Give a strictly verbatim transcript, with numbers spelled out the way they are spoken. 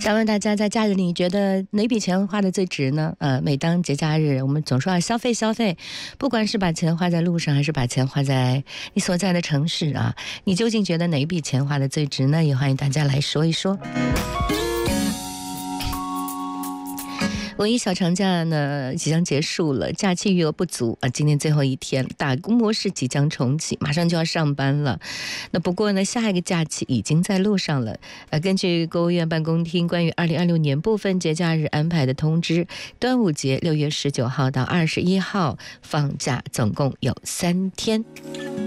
想问大家，在假日里觉得哪笔钱花的最值呢？呃，每当节假日，我们总说要消费消费，不管是把钱花在路上，还是把钱花在你所在的城市啊，你究竟觉得哪一笔钱花的最值呢？也欢迎大家来说一说。五一小长假呢即将结束了，假期余额不足啊，今天最后一天，打工模式即将重启，马上就要上班了。那不过呢，下一个假期已经在路上了。呃，根据国务院办公厅关于二零二六年部分节假日安排的通知，端午节六月十九号到二十一号放假，总共有三天。